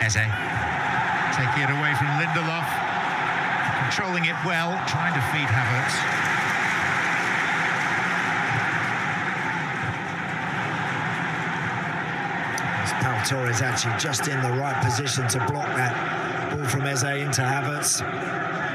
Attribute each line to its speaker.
Speaker 1: Eze. Taking it away from Lindelof. Controlling it well, trying to feed Havertz.
Speaker 2: Pau Torres actually just in the right position to block that ball from Eze into Havertz.